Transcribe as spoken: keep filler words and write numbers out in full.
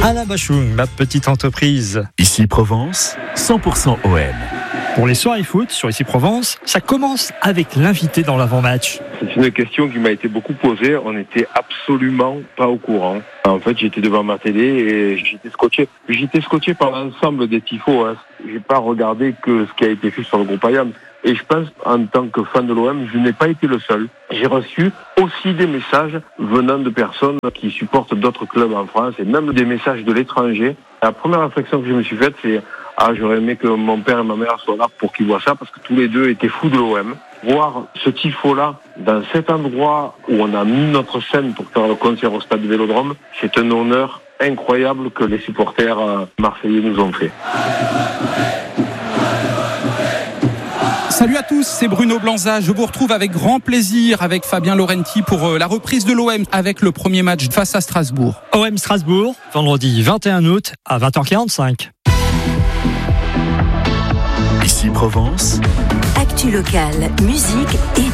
Alain Bachung, ma petite entreprise. Ici Provence, cent pour cent O M. Pour les soirées foot sur Ici Provence, ça commence avec l'invité dans l'avant-match. C'est une question qui m'a été beaucoup posée. On n'était absolument pas au courant. En fait, j'étais devant ma télé et j'étais scotché. J'étais scotché par l'ensemble des tifos. Hein. J'ai pas regardé que ce qui a été fait sur le groupe Ayam. Et je pense, en tant que fan de l'O M, je n'ai pas été le seul. J'ai reçu aussi des messages venant de personnes qui supportent d'autres clubs en France et même des messages de l'étranger. La première réflexion que je me suis faite, c'est « Ah, j'aurais aimé que mon père et ma mère soient là pour qu'ils voient ça » parce que tous les deux étaient fous de l'O M. Voir ce tifo-là dans cet endroit où on a mis notre scène pour faire le concert au stade Vélodrome, c'est un honneur incroyable que les supporters marseillais nous ont fait. Salut à tous, c'est Bruno Blanza. Je vous retrouve avec grand plaisir avec Fabien Laurenti pour la reprise de l'O M avec le premier match face à Strasbourg. O M Strasbourg, vendredi vingt et un août à vingt heures quarante-cinq. Ici Provence. Actu locale, musique et